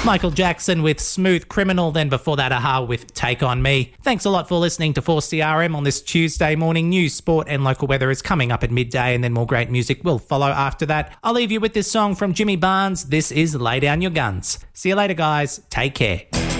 Michael Jackson with Smooth Criminal, then before that Aha with Take On Me. Thanks a lot for listening to 4CRM on this Tuesday morning. News, sport and local weather is coming up at midday, and then more great music will follow after that. I'll leave you with this song from Jimmy Barnes. This is Lay Down Your Guns. See you later, guys. Take care.